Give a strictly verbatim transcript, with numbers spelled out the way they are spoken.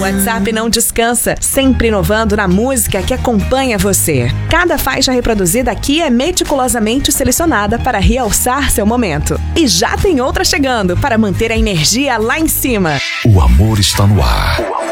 WhatsApp não descansa, sempre inovando na música que acompanha você. Cada faixa reproduzida aqui é meticulosamente selecionada para realçar seu momento. E já tem outra chegando para manter a energia lá em cima. O amor está no ar.